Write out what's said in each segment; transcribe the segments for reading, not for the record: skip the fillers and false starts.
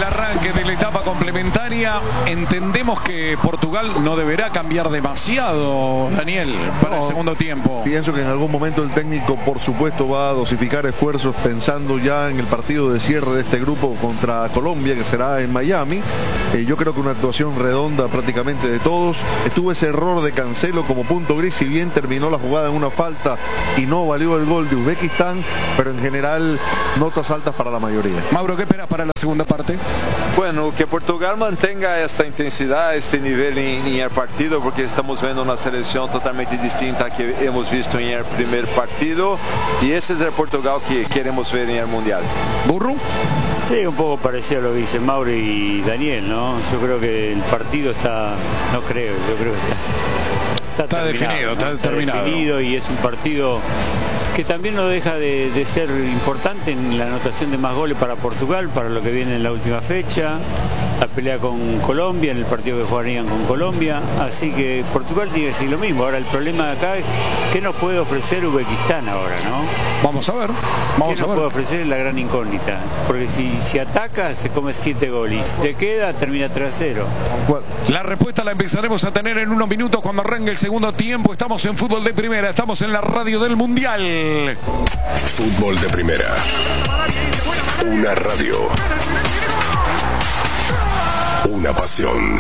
el arranque de la etapa complementaria. Entendemos que Portugal no deberá cambiar demasiado, Daniel, para el segundo tiempo. Pienso que en algún momento el técnico, por supuesto, va a dosificar esfuerzos pensando ya en el partido de cierre de este grupo contra Colombia, que será en Miami. Yo creo que una actuación redonda prácticamente de todos. Estuvo ese error de Cancelo como punto gris, si bien terminó la jugada en una falta y no valió el gol de Uzbekistán, pero en general notas altas para la mayoría. Mauro, ¿qué esperas para la segunda parte? Bueno, que Portugal mantenga esta intensidad, este nivel en el partido, porque estamos viendo una selección totalmente distinta que hemos visto en el primer partido, y ese es el Portugal que queremos ver en el Mundial. ¿Burro? Sí, un poco parecido a lo que dicen Mauro y Daniel, ¿no? Yo creo que el partido está, yo creo que está definido, ¿no? Está definido, y es un partido que también no deja de ser importante en la anotación de más goles para Portugal, para lo que viene en la última fecha, la pelea con Colombia, en el partido que jugarían con Colombia, así que Portugal tiene que decir lo mismo. Ahora el problema de acá es qué nos puede ofrecer Uzbekistán ahora, ¿no? Vamos a ver, ¿Qué nos puede ofrecer? La gran incógnita, porque si ataca se come 7 goles, y si se queda termina 3-0. La respuesta la empezaremos a tener en unos minutos cuando arranque el segundo tiempo. Estamos en Fútbol de Primera, estamos en la radio del Mundial. Fútbol de Primera, una radio, una pasión.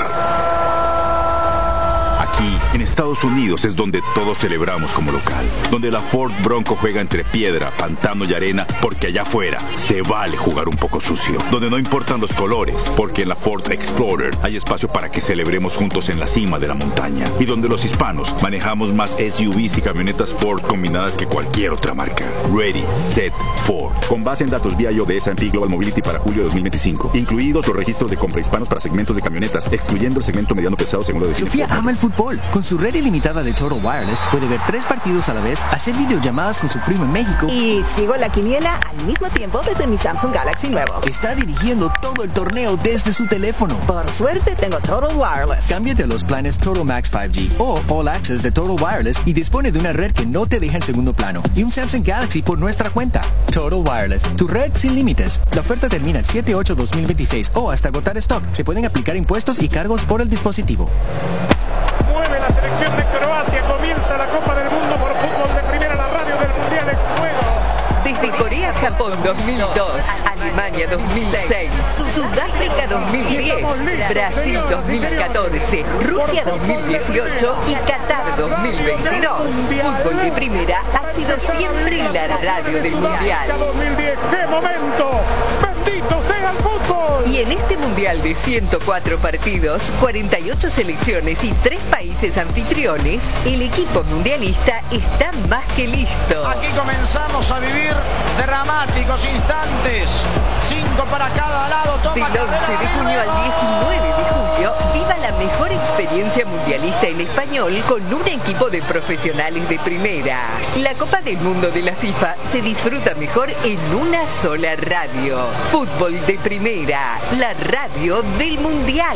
Aquí, en Estados Unidos, es donde todos celebramos como local. Donde la Ford Bronco juega entre piedra, pantano y arena, porque allá afuera se vale jugar un poco sucio. Donde no importan los colores, porque en la Ford Explorer hay espacio para que celebremos juntos en la cima de la montaña. Y donde los hispanos manejamos más SUVs y camionetas Ford combinadas que cualquier otra marca. Ready, Set, Ford. Con base en datos BIO de S&P Global Mobility para julio de 2025. Incluidos los registros de compra hispanos para segmentos de camionetas, excluyendo el segmento mediano pesado según lo define Sofía Ford. ama el fútbol. Con su red ilimitada de Total Wireless puede ver 3 partidos a la vez, hacer videollamadas con su primo en México y sigo la quiniela al mismo tiempo desde mi Samsung Galaxy nuevo. Está dirigiendo todo el torneo desde su teléfono. Por suerte tengo Total Wireless. Cámbiate a los planes Total Max 5G o All Access de Total Wireless y dispone de una red que no te deja en segundo plano y un Samsung Galaxy por nuestra cuenta. Total Wireless, tu red sin límites. La oferta termina el 7/8/2026 o hasta agotar stock. Se pueden aplicar impuestos y cargos por el dispositivo. Mueve la selección de Croacia, comienza la Copa del Mundo por Fútbol de Primera, la radio del Mundial en juego. Desde Corea-Japón 2002, Alemania 2006, Sudáfrica 2010, Brasil 2014, Rusia 2018 y Qatar 2022. Fútbol de Primera ha sido siempre la radio del Mundial. 2010, ¡qué momento! ¡Bendito sea el fútbol! Y en este Mundial de 104 partidos, 48 selecciones y 3 países anfitriones, el equipo mundialista está más que listo. Aquí comenzamos a vivir dramáticos instantes. 5 para cada lado. Toma Del 11 de junio al 19 de julio, viva la mejor experiencia mundialista en español con un equipo de profesionales de primera. La Copa del Mundo de la FIFA se disfruta mejor en una sola radio. Fútbol de Primera, la radio del Mundial.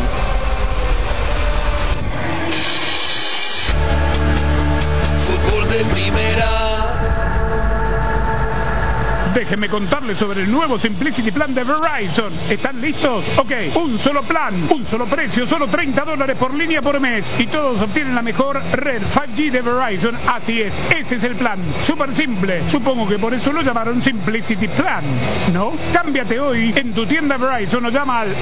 Fútbol de Primera. Déjenme contarles sobre el nuevo Simplicity Plan de Verizon. ¿Están listos? Ok, un solo plan, un solo precio, solo $30 por línea por mes. Y todos obtienen la mejor red 5G de Verizon. Así es, ese es el plan. Súper simple. Supongo que por eso lo llamaron Simplicity Plan, ¿no? Cámbiate hoy en tu tienda Verizon o llama al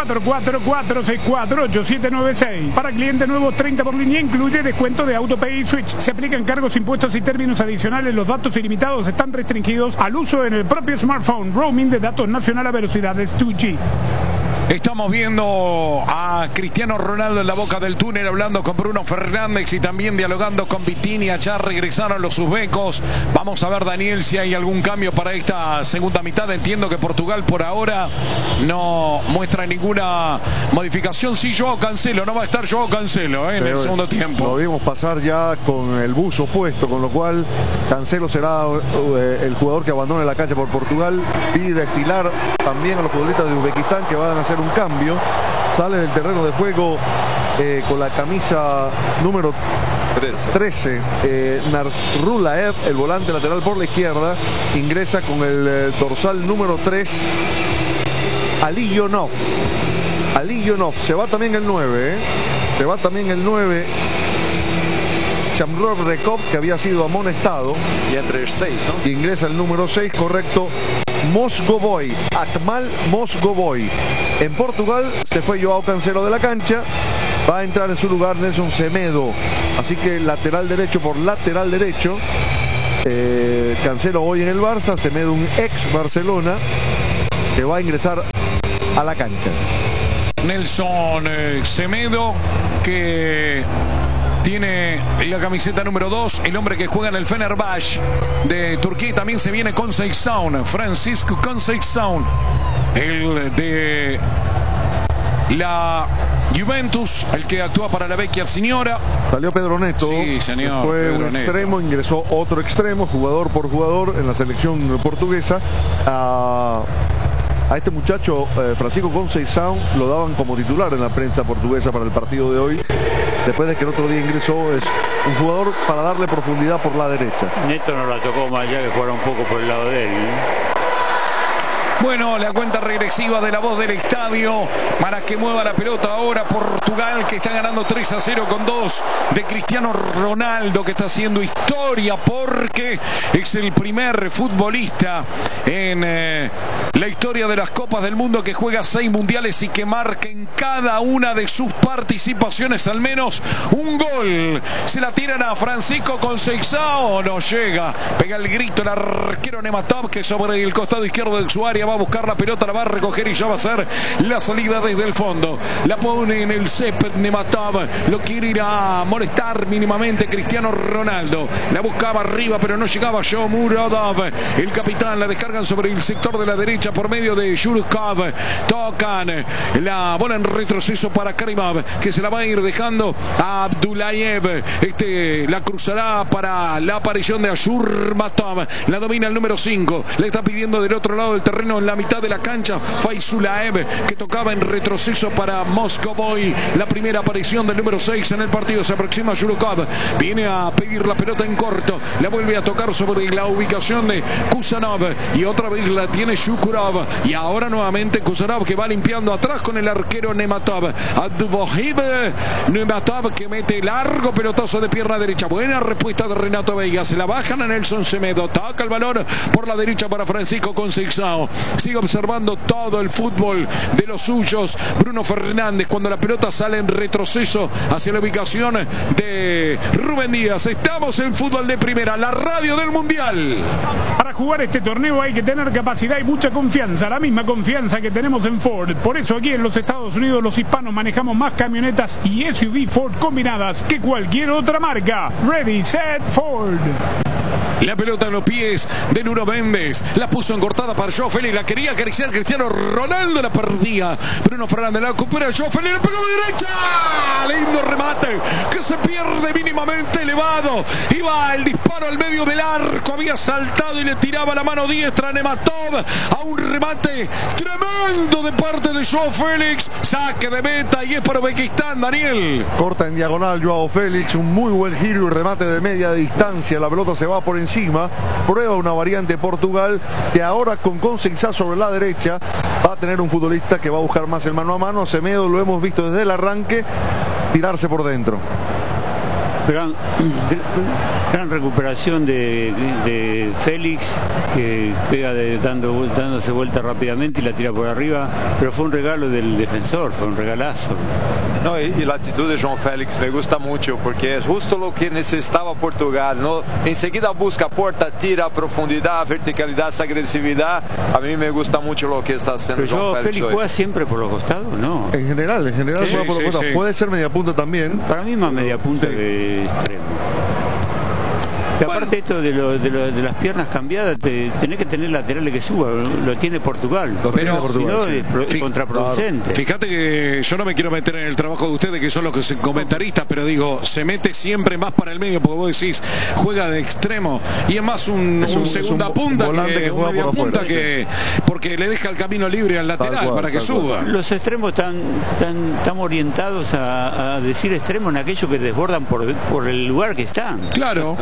844-464-8796. Para clientes nuevos, 30 por línea, incluye descuento de AutoPay y Switch. Se aplican cargos, impuestos y términos adicionales. Los datos ilimitados están restringidos al uso en el propio smartphone. Roaming de datos nacional a velocidades 2G. Estamos viendo a Cristiano Ronaldo en la boca del túnel hablando con Bruno Fernández y también dialogando con Vitinha. Ya regresaron los uzbecos. Vamos a ver, Daniel, si hay algún cambio para esta segunda mitad. Entiendo que Portugal por ahora no muestra ninguna modificación. Sí, Joao Cancelo, no va a estar Joao Cancelo en el segundo tiempo. Lo vimos pasar ya con el buzo puesto, con lo cual Cancelo será el jugador que abandone la cancha por Portugal. Y desfilar también a los futbolistas de Uzbekistán, que van a hacer un cambio. Sale del terreno de juego con la camisa número 13 Nasrulaev, el volante lateral por la izquierda. Ingresa con el dorsal número 3 Ali Yonov. Se va también el 9, Se va también el 9. Shamror Rekov, que había sido amonestado. Y entre el 6, ¿no? Y ingresa el número 6, correcto. Mosgovoy, Akmal Mosgovoy. En Portugal se fue Joao Cancelo de la cancha. Va a entrar en su lugar Nelson Semedo. Así que lateral derecho por lateral derecho. Cancelo hoy en el Barça, Semedo un ex Barcelona, que va a ingresar a la cancha. Nelson Semedo, que tiene la camiseta número 2, el hombre que juega en el Fenerbahçe de Turquía, y también se viene Conceição, Francisco Conceição, el de la Juventus, el que actúa para la Vecchia Signora. Salió Pedro Neto. Sí, señor. Fue Pedro un Neto. extremo, ingresó otro extremo, jugador por jugador en la selección portuguesa. A este muchacho, Francisco Conceição, lo daban como titular en la prensa portuguesa para el partido de hoy. Después de que el otro día ingresó, es un jugador para darle profundidad por la derecha. Neto no la tocó más allá que jugara un poco por el lado de él, Bueno, la cuenta regresiva de la voz del estadio para que mueva la pelota ahora Portugal, que está ganando 3-0 con 2 de Cristiano Ronaldo, que está haciendo historia porque es el primer futbolista en la historia de las Copas del Mundo que juega 6 mundiales y que marca en cada una de sus participaciones al menos un gol. Se la tiran a Francisco Conceição, no llega, pega el grito el arquero Nematov, que sobre el costado izquierdo de su área va a buscar la pelota, la va a recoger y ya va a ser la salida desde el fondo. La pone en el césped Nematov, lo quiere ir a molestar mínimamente Cristiano Ronaldo. La buscaba arriba pero no llegaba Shomurodov, el capitán. La descargan sobre el sector de la derecha por medio de Shurkov. Tocan la bola en retroceso para Karimov, que se la va a ir dejando a Abdullayev. La cruzará para la aparición de Ashurmatov. La domina el número 5. Le está pidiendo del otro lado del terreno, en la mitad de la cancha, Faizulaev, que tocaba en retroceso para Moscovoy. La primera aparición del número 6 en el partido. Se aproxima Shurkov, viene a pedir la pelota en corto, la vuelve a tocar sobre la ubicación de Kusanov y otra vez la tiene Shukurov, y ahora nuevamente Kusanov, que va limpiando atrás con el arquero Nematov. Abdullayev, Nematov, que mete largo pelotazo de pierna derecha. Buena respuesta de Renato Veiga. Se la bajan a Nelson Semedo, toca el balón por la derecha para Francisco Conceição. Sigue observando todo el fútbol de los suyos Bruno Fernández cuando la pelota sale en retroceso hacia la ubicación de Rubén Díaz. Estamos en Fútbol de Primera, la radio del Mundial. Para jugar este torneo hay que tener capacidad y mucha confianza, la misma confianza que tenemos en Ford. Por eso aquí en los Estados Unidos los hispanos manejamos más camionetas y SUV Ford combinadas que cualquier otra marca. Ready, set, Ford. La pelota en los pies de Nuno Méndez. La puso encortada para Joao Félix. La quería acariciar Cristiano Ronaldo. La perdía Bruno Fernández. La recupera Joao Félix. La pegó de derecha. Lindo remate que se pierde mínimamente elevado. Iba el disparo al medio del arco. Había saltado y le tiraba la mano diestra a Nematov. A un remate tremendo de parte de Joao Félix. Saque de meta y es para Uzbekistán, Daniel. Corta en diagonal Joao Félix. Un muy buen giro y remate de media distancia. La pelota se va por encima. Prueba una variante Portugal, que ahora con Conceição sobre la derecha va a tener un futbolista que va a buscar más el mano a mano. Semedo lo hemos visto desde el arranque tirarse por dentro. Gran recuperación de Félix, que pega dándose vuelta rápidamente y la tira por arriba, pero fue un regalo del defensor, fue un regalazo. No, y la actitud de João Félix me gusta mucho porque es justo lo que necesitaba Portugal, ¿no? Enseguida busca puerta, tira, profundidad, verticalidad, agresividad. A mí me gusta mucho lo que está haciendo João Félix. ¿Juega siempre por los costados? No. En general sí, juega por los costados. Sí. Puede ser media punta también. Para mí más media punta que extremo. Y aparte esto de las piernas cambiadas, tenés que tener laterales que suban, lo tiene Portugal. Pero Portugal, si no, es contraproducente. Claro. Fíjate que yo no me quiero meter en el trabajo de ustedes, que son los que son comentaristas, pero digo, se mete siempre más para el medio, porque vos decís, juega de extremo, y es más un segunda punta que juega media por punta, afuera, que porque le deja el camino libre al lateral para que suba. Los extremos están orientados a decir extremo en aquellos que desbordan por el lugar que están. Claro, Los famosos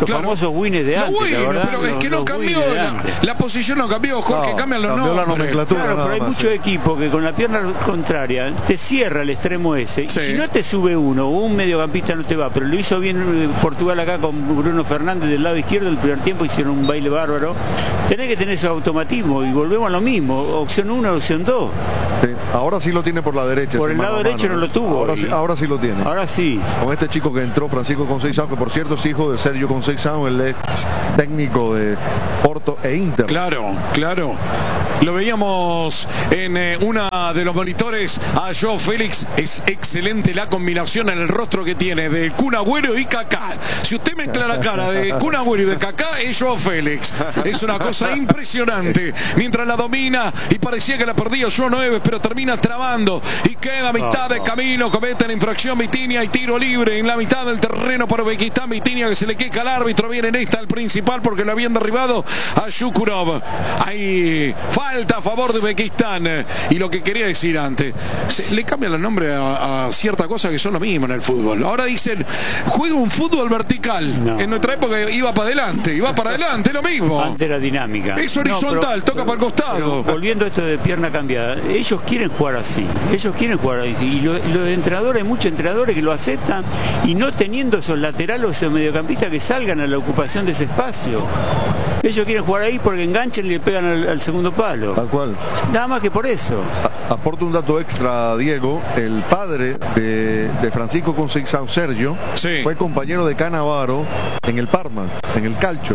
los wins de antes, bueno, ¿verdad? pero es que no cambió, la posición no cambió, Jorge, cambian los nombres. La nomenclatura. Claro, pero hay muchos equipos que con la pierna contraria te cierra el extremo ese. Y si no te sube uno, o un mediocampista no te va, pero lo hizo bien Portugal acá con Bruno Fernández del lado izquierdo. El primer tiempo hicieron un baile bárbaro. Tenés que tener ese automatismo y volvemos a lo mismo. Opción 1, opción 2. Sí, ahora sí lo tiene por la derecha. Por el lado derecho no lo tuvo. Ahora sí lo tiene. Ahora sí. Con este chico que entró, Francisco Conceição, que por cierto es hijo de Sergio Conceição, el ex técnico de Porto e Inter. Claro, claro. Lo veíamos en una de los monitores a Joao Félix. Es excelente la combinación en el rostro que tiene de Kun Agüero y Kaká. Si usted mezcla la cara de Kun Agüero y de Kaká, es Joao Félix. Es una cosa impresionante. Mientras la domina y parecía que la perdía Joao Neves, pero termina trabando y queda a mitad de camino. Comete la infracción Vitinha y tiro libre en la mitad del terreno para Uzbekistán. Vitinha que se le queja al árbitro. Viene en esta el principal porque lo habían derribado a Shukurov. Ahí falta a favor de Uzbekistán. Y lo que quería decir antes, le cambian el nombre a ciertas cosas que son lo mismo en el fútbol. Ahora dicen, juega un fútbol vertical. No. En nuestra época iba para adelante, iba para adelante, lo mismo. Antes era dinámica. Es horizontal, toca para el costado. Volviendo a esto de pierna cambiada, ellos quieren jugar así. Ellos quieren jugar así. Y los entrenadores, hay muchos entrenadores que lo aceptan y no teniendo esos laterales o esos mediocampistas que salgan a la ocupación de ese espacio. Ellos quieren jugar ahí porque enganchan y le pegan al segundo palo. Tal cual. Nada más que por eso. Aporto un dato extra, Diego. El padre de Francisco Conceição, Sergio, fue compañero de Cannavaro en el Parma, en el Calcio.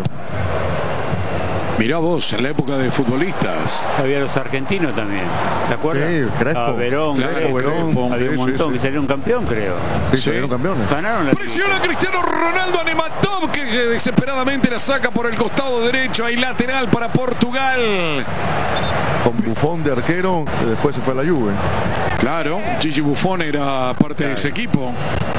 Mirá vos, en la época de futbolistas. Había los argentinos también, ¿se acuerdan? Sí, Crespo. Verón, claro, Crespo. Había un montón que salieron campeón, creo. Sí, salieron campeones. Ganaron la presiona Cristiano Ronaldo a Nematov, que desesperadamente la saca por el costado derecho. Hay lateral para Portugal. Con Buffon de arquero, después se fue a la Juve. Claro, Gigi Buffon era parte de ese equipo.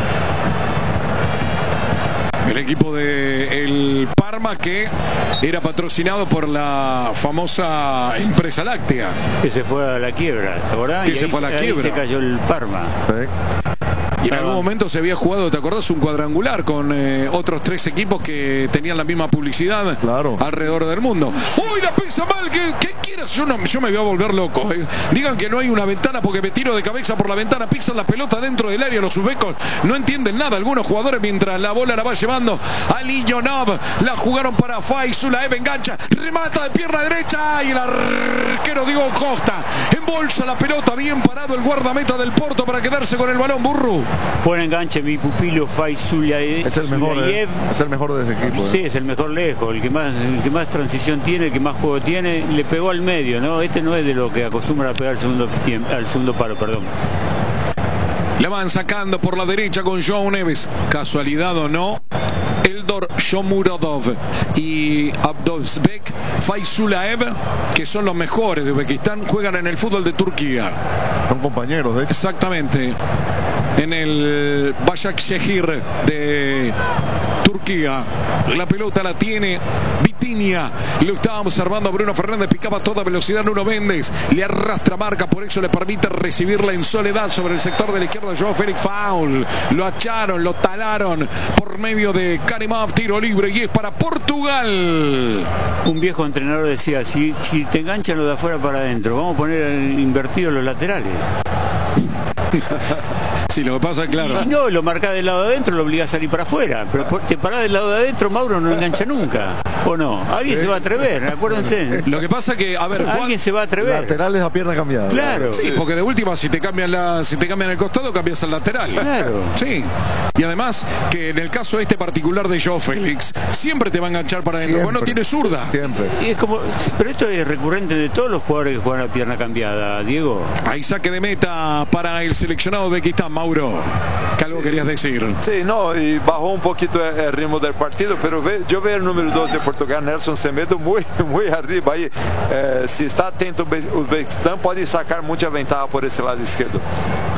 El equipo de el Parma, que era patrocinado por la famosa empresa láctea. Que se fue a la quiebra, ¿te acordás? Que se fue a la quiebra. Se cayó el Parma. Sí. Y en algún momento se había jugado, ¿te acordás? Un cuadrangular con otros 3 equipos que tenían la misma publicidad alrededor del mundo. ¡Uy, la pisa mal! ¿Qué quieras? Yo me voy a volver loco. Digan que no hay una ventana porque me tiro de cabeza por la ventana. Pisan la pelota dentro del área. Los uzbecos no entienden nada. Algunos jugadores, mientras la bola la va llevando a Lillonov, la jugaron para Faisulaev, engancha, remata de pierna derecha y el arquero Diego Costa embolsa la pelota. Bien parado el guardameta del Porto para quedarse con el balón. Burru. Buen enganche, mi pupilo Faisulaev. Es el mejor de ese equipo. Sí, es el mejor lejos, el que más transición tiene, el que más juego tiene. Le pegó al medio, ¿no? Este no es de lo que acostumbra a pegar al segundo palo, perdón. Le van sacando por la derecha con Joao Neves. Casualidad o no, Eldor Shomurodov y Abdozbek Faisulaev, que son los mejores de Uzbekistán, juegan en el fútbol de Turquía. Son compañeros, de hecho. Exactamente. En el Başakşehir de Turquía. La pelota la tiene Vitinha. Lo estaba observando a Bruno Fernández. Picaba a toda velocidad Nuno Méndez. Le arrastra marca. Por eso le permite recibirla en soledad sobre el sector de la izquierda. Joao Félix, foul. Lo acharon, lo talaron por medio de Karimov. Tiro libre y es para Portugal. Un viejo entrenador decía, si te enganchan lo de afuera para adentro, vamos a poner invertidos los laterales. Sí, lo que pasa, claro. Y no, lo marcás del lado de adentro, lo obligás a salir para afuera. Pero te parás del lado de adentro, Mauro no engancha nunca. ¿O no? Alguien se va a atrever, acuérdense. Lo que pasa que, a ver, Juan, alguien se va a atrever. Laterales a pierna cambiada. Claro. Sí, porque de última, si te cambian el costado, cambias el lateral. Claro. Sí. Y además, que en el caso este particular de Joao Félix, siempre te va a enganchar para adentro. Bueno, tiene zurda. Siempre. Y es como, pero esto es recurrente de todos los jugadores que juegan a pierna cambiada, Diego. Hay saque de meta para el seleccionado de Uzbekistán, Mauro. ¿Qué algo querías decir? Sí, no, y bajó un poquito el ritmo del partido, pero yo veo el número 2 de Portugal, Nelson Semedo, muy arriba. Ahí, si está atento Uzbekistán, puede sacar mucha ventaja por ese lado izquierdo.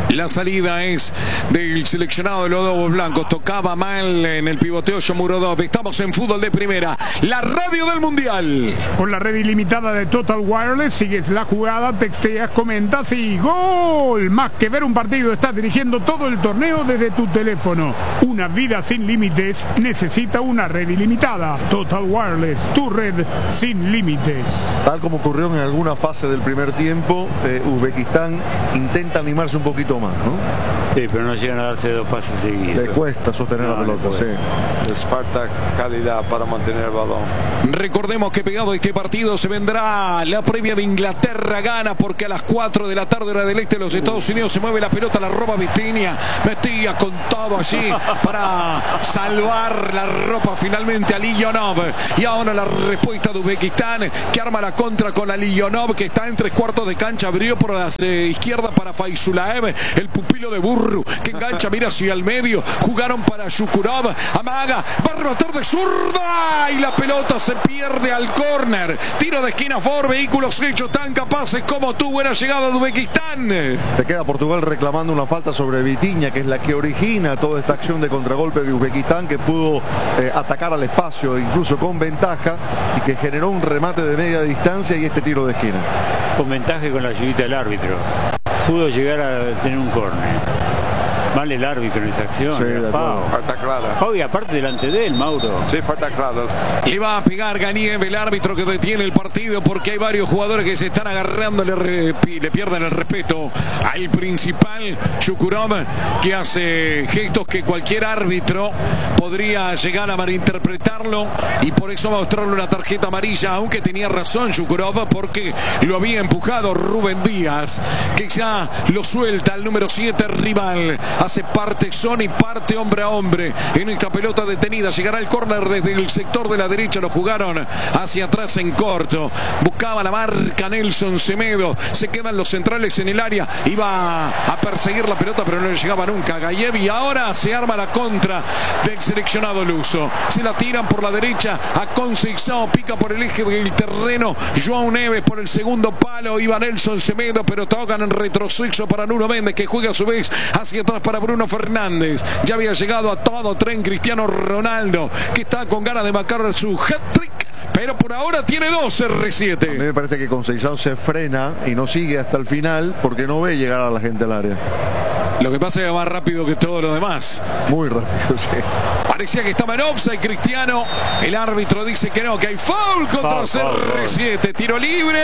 La salida es del seleccionado de los Lobos Blancos. Tocaba mal en el pivoteo Shomurodov. Estamos en fútbol de primera, la radio del mundial. Con la red ilimitada de Total Wireless sigues la jugada, texteas, comentas y ¡gol! Más que ver un partido, estás dirigiendo todo el torneo desde tu teléfono. Una vida sin límites necesita una red ilimitada. Total Wireless, tu red sin límites. Tal como ocurrió en alguna fase del primer tiempo, Uzbekistán intenta animarse un poquito más, ¿no? Sí, pero no llegan a darse 2 pases seguidos. Le cuesta sostener la pelota, sí. Les falta calidad para mantener el balón. Recordemos que pegado a este partido se vendrá la previa de Inglaterra gana, porque a las 4 de la tarde hora del este de los Estados Unidos se mueve la pelota, la roba Vitinha. Metía con todo allí para salvar la ropa finalmente a Liyonov. Y ahora la respuesta de Uzbekistán, que arma la contra con la Liyonov, que está en 3/4 de cancha. Abrió por la izquierda para Faizulaev, el pupilo de Burru, que engancha, mira hacia el medio. Jugaron para Shukurov, amaga, va a rematar de zurda y la pelota se pierde al córner. Tiro de esquina for vehículos hechos tan capaces como tú. Buena llegada de Uzbekistán. Se queda Portugal reclamando una falta sobre Vitinha, que es la que origina toda esta acción de contragolpe de Uzbekistán, que pudo atacar al espacio incluso con ventaja y que generó un remate de media distancia y este tiro de esquina. Con ventaja y con la ayudita del árbitro. Pudo llegar a tener un córner. Mal el árbitro en esa acción. Sí, falta clara. Oh, y aparte delante de él, Mauro. Sí, falta clara. Le va a pegar Ganiev, el árbitro que detiene el partido, porque hay varios jugadores que se están agarrando, le pierden el respeto al principal, Shukurov, que hace gestos que cualquier árbitro podría llegar a malinterpretarlo, y por eso va a mostrarle una tarjeta amarilla, aunque tenía razón Shukurov, porque lo había empujado Rubén Díaz, que ya lo suelta al número 7 rival. Hace parte zona y parte hombre a hombre en esta pelota detenida. Llegará el córner desde el sector de la derecha. Lo jugaron hacia atrás en corto. Buscaba la marca Nelson Semedo. Se quedan los centrales en el área. Iba a perseguir la pelota, pero no le llegaba nunca a Gayev. Y ahora se arma la contra del seleccionado luso. Se la tiran por la derecha a Conceição. Pica por el eje del terreno João Neves por el segundo palo. Iba Nelson Semedo, pero tocan en retroceso para Nuno Méndez, que juega a su vez hacia atrás para Bruno Fernández. Ya había llegado a todo tren Cristiano Ronaldo, que está con ganas de marcar su hat-trick, pero por ahora tiene 2 R7. A mí me parece que Conceição se frena y no sigue hasta el final porque no ve llegar a la gente al área. Lo que pasa es que va más rápido que todo lo demás. Muy rápido, sí. Parecía que estaba en offside Cristiano. El árbitro dice que no, que hay foul contra CR7. Tiro libre.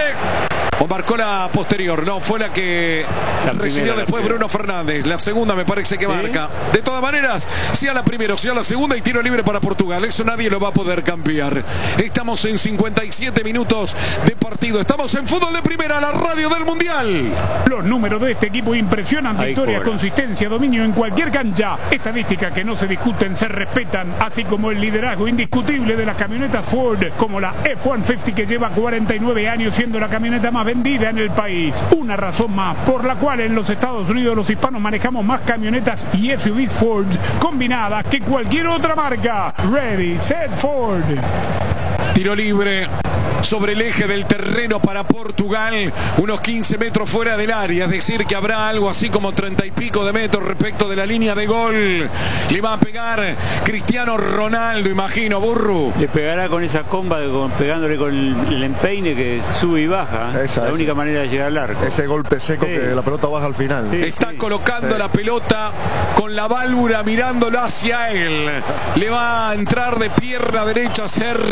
O marcó la posterior. No, fue la que recibió después Bruno Fernández. La segunda me parece que marca. De todas maneras, sea la primera o sea la segunda, y tiro libre para Portugal. Eso nadie lo va a poder cambiar. Estamos en 57 minutos de partido. Estamos en fútbol de primera, la radio del mundial. Los números de este equipo impresionan. Victoria, consistencia, dominio en cualquier cancha. Estadísticas que no se discuten, se respetan. Así como el liderazgo indiscutible de las camionetas Ford, como la F-150, que lleva 49 años siendo la camioneta más vendida en el país. Una razón más por la cual en los Estados Unidos los hispanos manejamos más camionetas y SUVs Ford combinadas que cualquier otra marca. Ready, set, Ford. Tiro libre sobre el eje del terreno para Portugal, unos 15 metros fuera del área, es decir que habrá algo así como 30 y pico de metros respecto de la línea de gol. Le va a pegar Cristiano Ronaldo, imagino, Burru. Le pegará con esa comba, pegándole con el empeine que sube y baja. La única manera de llegar al arco. Ese golpe seco que la pelota baja al final. Está colocando la pelota con la válvula mirándolo hacia él. Le va a entrar de pierna derecha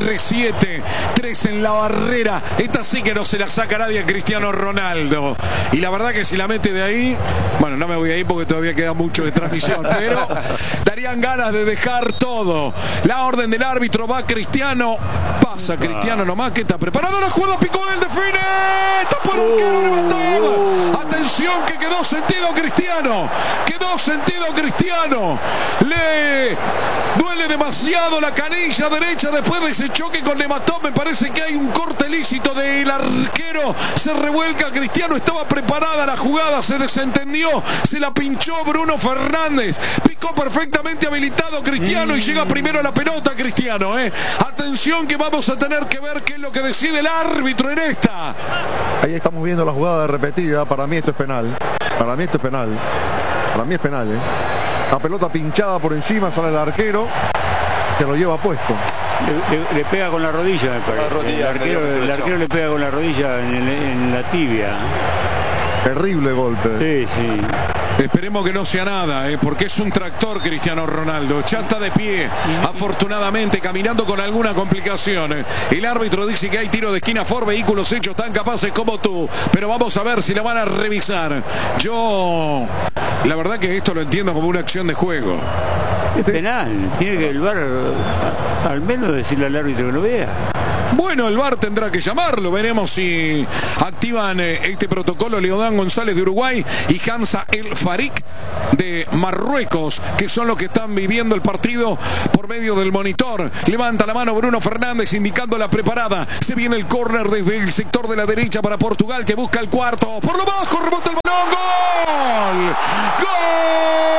CR7. 3 en la barrera. Esta sí que no se la saca nadie a Cristiano Ronaldo. Y la verdad que si la mete de ahí, bueno, no me voy a ir porque todavía queda mucho de transmisión, pero darían ganas de dejar todo. La orden del árbitro, va Cristiano. Pasa Cristiano nomás, que está preparado la jugada, picó él, define. Está por un arquero, levantado. Atención que quedó sentido Cristiano. Quedó sentido Cristiano. Le duele demasiado la canilla derecha después de ese choque con Nematov. Me parece que hay un corte lícito del arquero. Se revuelca Cristiano, estaba preparada la jugada, se desentendió, se la pinchó Bruno Fernández. Picó perfectamente habilitado Cristiano y llega primero la pelota Cristiano. Atención que vamos a tener que ver qué es lo que decide el árbitro en esta. Ahí estamos viendo la jugada repetida. Para mí esto es penal. Para mí esto es penal. Para mí es penal, ¿eh? La pelota pinchada por encima, sale el arquero, que lo lleva puesto. Le pega con la rodilla, me parece. El arquero le pega con la rodilla en la tibia. Terrible golpe. Sí, sí. Esperemos que no sea nada, porque es un tractor Cristiano Ronaldo. Ya está de pie, afortunadamente, caminando con alguna complicación. El árbitro dice que hay tiro de esquina por vehículos hechos tan capaces como tú. Pero vamos a ver si la van a revisar. Yo, la verdad que esto lo entiendo como una acción de juego. Es penal, tiene que el VAR al menos decirle al árbitro que lo vea. Bueno, el VAR tendrá que llamarlo. Veremos si activan este protocolo Leodán González de Uruguay y Hamza El Farik de Marruecos, que son los que están viviendo el partido por medio del monitor. Levanta la mano Bruno Fernández indicando la preparada. Se viene el córner desde el sector de la derecha para Portugal, que busca el cuarto. Por lo bajo rebota el balón. ¡Gol! ¡Gol!